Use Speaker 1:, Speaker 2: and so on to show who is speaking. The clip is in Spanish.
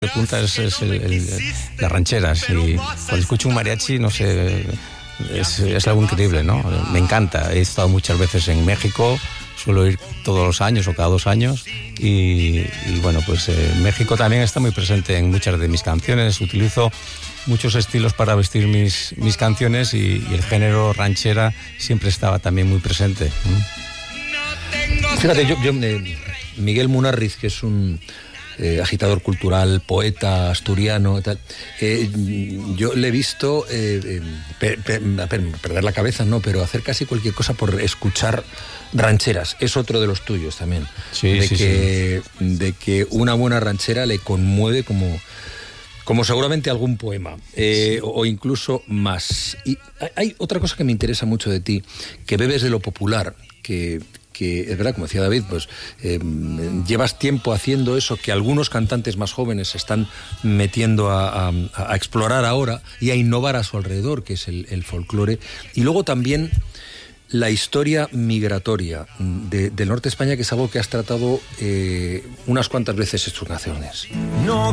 Speaker 1: punta es las rancheras. Y cuando escucho un mariachi, no sé, es algo increíble, ¿no? Me encanta. He estado muchas veces en México, suelo ir todos los años o cada 2 años. Y bueno, pues México también está muy presente en muchas de mis canciones. Utilizo muchos estilos para vestir mis canciones y el género ranchera siempre estaba también muy presente.
Speaker 2: Fíjate, Miguel Munarriz, que es un agitador cultural, poeta asturiano, tal, yo le he visto perder la cabeza, no, pero hacer casi cualquier cosa por escuchar rancheras. Es otro de los tuyos también.
Speaker 1: Sí.
Speaker 2: De que una buena ranchera le conmueve como seguramente algún poema, o incluso más. Y hay otra cosa que me interesa mucho de ti, que bebes de lo popular, que es verdad, como decía David, pues llevas tiempo haciendo eso que algunos cantantes más jóvenes se están metiendo a explorar ahora y a innovar a su alrededor, que es el folclore. Y luego también la historia migratoria del norte de España, que es algo que has tratado unas cuantas veces en tus canciones. No.